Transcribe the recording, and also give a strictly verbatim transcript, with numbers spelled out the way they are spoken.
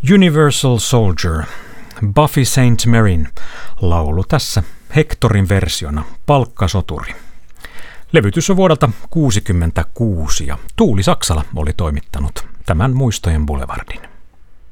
Universal Soldier, Buffy Saint Maryn laulu tässä Hectorin versiona, Palkkasoturi. Levytys on vuodelta kuusikymmentäkuusi ja Tuuli Saksala oli toimittanut tämän Muistojen Boulevardin.